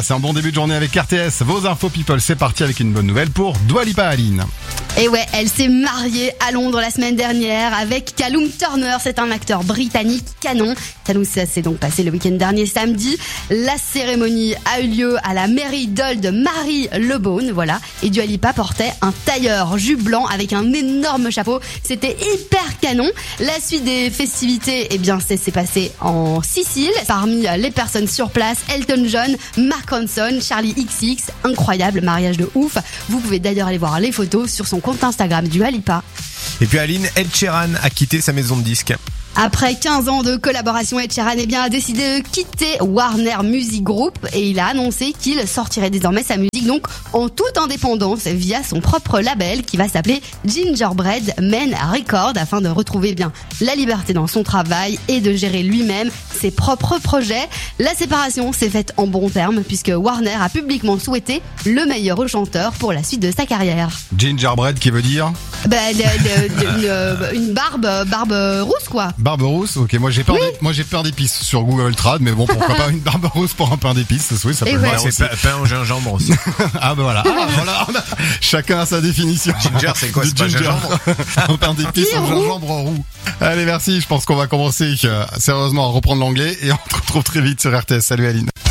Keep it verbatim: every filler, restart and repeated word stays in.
C'est un bon début de journée avec R T S. Vos infos people, c'est parti avec une bonne nouvelle pour Dua Lipa, Aline. Et ouais, elle s'est mariée à Londres la semaine dernière avec Callum Turner. C'est un acteur britannique canon. Ça nous s'est donc passé le week-end dernier samedi. La cérémonie a eu lieu à la mairie d'Old de Marie Le Beaune, voilà. Et Dua Lipa portait un tailleur jus blanc avec un énorme chapeau. C'était hyper canon. La suite des festivités, eh bien, c'est, c'est passé en Sicile. Parmi les personnes sur place, Elton John, Mark Ronson, Charlie X C X. Incroyable mariage de ouf. Vous pouvez d'ailleurs aller voir les photos sur son compte Instagram Dua Lipa. Et puis Aline, Ed Sheeran a quitté sa maison de disques. Après quinze ans de collaboration, Ed Sheeran eh bien, a décidé de quitter Warner Music Group et il a annoncé qu'il sortirait désormais sa musique donc en toute indépendance via son propre label qui va s'appeler Gingerbread Men Records afin de retrouver bien la liberté dans son travail et de gérer lui-même ses propres projets. La séparation s'est faite en bons termes puisque Warner a publiquement souhaité le meilleur au chanteur pour la suite de sa carrière. Gingerbread qui veut dire bah, de, de, de, une, une barbe, barbe rousse quoi. Barbe rousse, ok. Moi j'ai peur, oui. des, moi j'ai peur d'épices sur Google Trad, mais bon pourquoi pas une barbe rousse pour un pain d'épices, oui ça peut et le ouais. faire C'est aussi. Pain, pain au gingembre aussi. Ah ben voilà, ah, voilà on a, chacun a sa définition. Ginger c'est quoi, c'est pas gingembre. Un pain d'épices au gingembre roux. Allez merci, je pense qu'on va commencer euh, sérieusement à reprendre l'anglais et on se retrouve très vite sur R T S. Salut Aline.